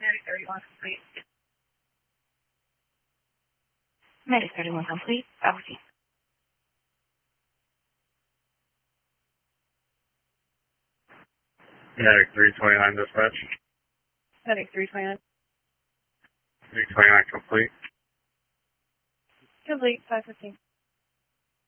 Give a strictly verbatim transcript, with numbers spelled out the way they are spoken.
Medic thirty-one complete. Medic thirty-one complete. Okay. Medic three twenty-nine dispatch. Medic three twenty-nine. three twenty-nine complete. Complete, five fifteen.